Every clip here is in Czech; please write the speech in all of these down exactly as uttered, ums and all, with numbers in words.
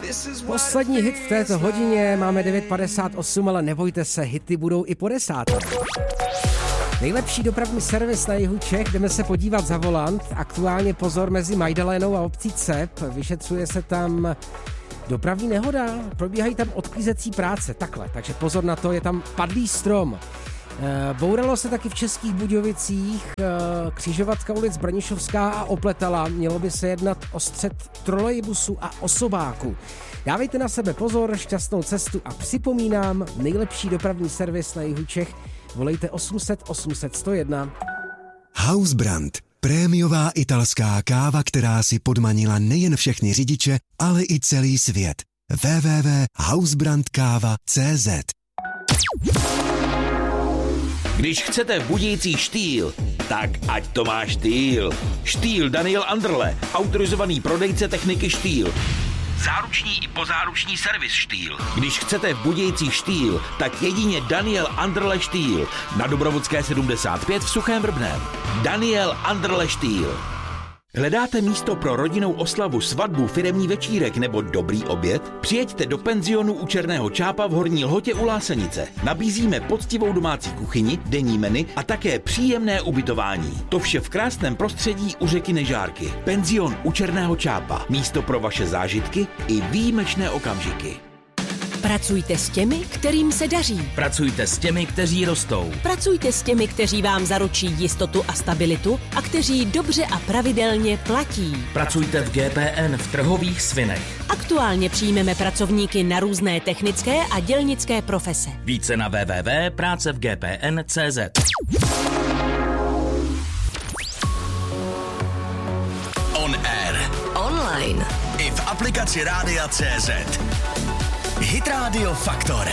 Poslední hit v této hodině, máme devět padesát osm, ale nebojte se, hity budou i po desáté. Nejlepší dopravní servis na jihu Čech, jdeme se podívat za volant. Aktuálně pozor mezi Majdalénou a obcí Cep, vyšetřuje se tam dopravní nehoda, probíhají tam odklízecí práce, takhle, takže pozor na to, je tam padlý strom. Bouralo se taky v Českých Budějovicích, křižovatka ulic Branišovská a Opletala, mělo by se jednat o střet trolejbusu a osobáku. Dávejte na sebe pozor, šťastnou cestu a připomínám, nejlepší dopravní servis na jihu Čech, volejte osm set osm set sto jedna. Hausbrand. Prémiová italská káva, která si podmanila nejen všechny řidiče, ale i celý svět. w w w tečka hausbrandkáva tečka cé zet. Když chcete v Budějcích štýl, tak ať to má štýl. Štýl Daniel Anderle, autorizovaný prodejce techniky štýl. Záruční i pozáruční servis štýl. Když chcete v Budějcích štýl, tak jedině Daniel Anderle štýl. Na Dobrovodské sedmdesát pět v Suchém Vrbném. Daniel Anderle štýl. Hledáte místo pro rodinnou oslavu, svatbu, firemní večírek nebo dobrý oběd? Přijeďte do penzionu u Černého Čápa v Horní Lhotě u Lásenice. Nabízíme poctivou domácí kuchyni, denní menu a také příjemné ubytování. To vše v krásném prostředí u řeky Nežárky. Penzion u Černého Čápa. Místo pro vaše zážitky i výjimečné okamžiky. Pracujte s těmi, kterým se daří. Pracujte s těmi, kteří rostou. Pracujte s těmi, kteří vám zaručí jistotu a stabilitu a kteří dobře a pravidelně platí. Pracujte v G P N v Trhových Svinech. Aktuálně přijmeme pracovníky na různé technické a dělnické profese. Více na w w w tečka práce v g p n tečka cé zet. On air. Online. I v aplikaci Rádia tečka cé zet. Hit Radio Faktor.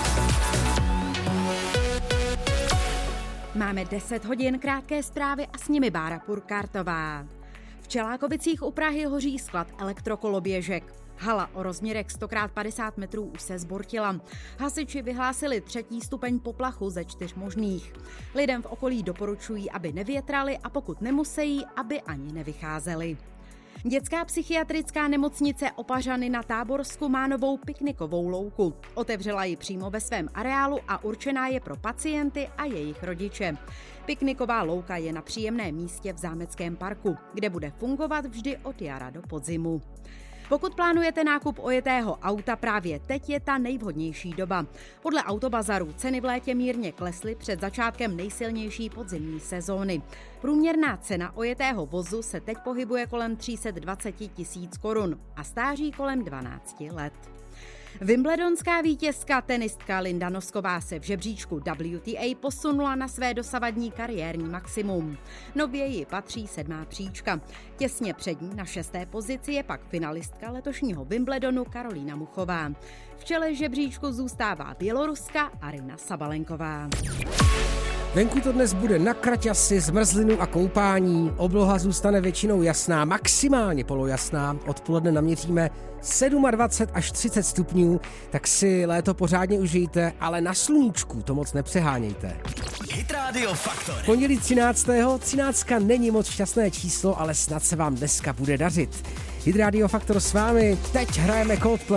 Máme deset hodin, krátké zprávy a s nimi Bára Purkartová. V Čelákovicích u Prahy hoří sklad elektrokoloběžek. Hala o rozměrech sto krát padesát metrů už se zbortila. Hasiči vyhlásili třetí stupeň poplachu ze čtyř možných. Lidem v okolí doporučují, aby nevětrali a pokud nemusí, aby ani nevycházeli. Dětská psychiatrická nemocnice Opařany na Táborsku má novou piknikovou louku. Otevřela ji přímo ve svém areálu a určená je pro pacienty a jejich rodiče. Pikniková louka je na příjemném místě v Zámeckém parku, kde bude fungovat vždy od jara do podzimu. Pokud plánujete nákup ojetého auta, právě teď je ta nejvhodnější doba. Podle Autobazaru ceny v létě mírně klesly před začátkem nejsilnější podzimní sezóny. Průměrná cena ojetého vozu se teď pohybuje kolem tři sta dvacet tisíc korun a stáří kolem dvanáct let. Wimbledonská vítězka tenistka Linda Nosková se v žebříčku W T A posunula na své dosavadní kariérní maximum. Nově ji patří sedmá příčka. Těsně před ní na šesté pozici je pak finalistka letošního Wimbledonu Karolína Muchová. V čele žebříčku zůstává Běloruska Aryna Sabalenková. Venku to dnes bude na kraťasy, zmrzlinu a koupání. Obloha zůstane většinou jasná, maximálně polojasná. Odpoledne naměříme dvacet sedm až třicet stupňů, tak si léto pořádně užijte, ale na sluníčku to moc nepřehánějte. Hit Radio Faktor. Pondělí třináctého třináctka není moc šťastné číslo, ale snad se vám dneska bude dařit. Hit Radio Faktor s vámi, teď hrajeme Coldplay.